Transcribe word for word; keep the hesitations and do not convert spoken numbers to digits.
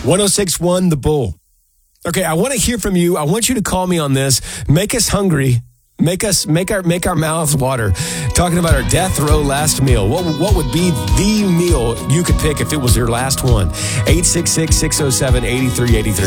one oh six point one The Bull. Okay, I want to hear from you. I want you to call me on this. Make us hungry. Make us make our make our mouths water. Talking about our death row last meal. What what would be the meal you could pick if it was your last one? eight six six, six oh seven, eight three eight three